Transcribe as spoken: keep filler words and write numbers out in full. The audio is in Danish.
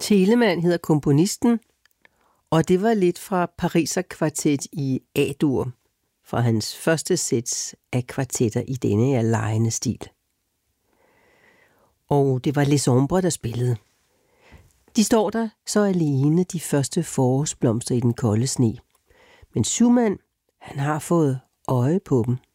Telemann hedder komponisten, og det var lidt fra Pariser Kvartet i A-dur, fra hans første sæt af kvartetter i denne her legende stil. Og det var Les Ombres, der spillede. De står der så alene, de første forårsblomster i den kolde sne. Men Schumann, han har fået øje på dem.